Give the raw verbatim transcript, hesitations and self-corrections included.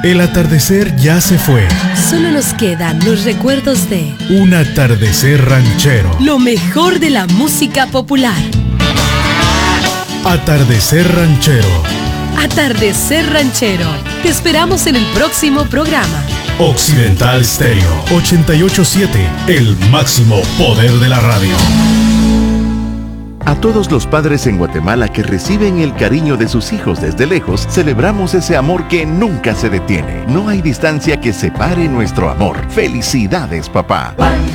El atardecer ya se fue. Solo nos quedan los recuerdos de un atardecer ranchero. Lo mejor de la música popular. Atardecer ranchero. Atardecer ranchero. Te esperamos en el próximo programa. Occidental Stereo ochenta y ocho punto siete, el máximo poder de la radio. A todos los padres en Guatemala que reciben el cariño de sus hijos desde lejos, celebramos ese amor que nunca se detiene. No hay distancia que separe nuestro amor. ¡Felicidades, papá!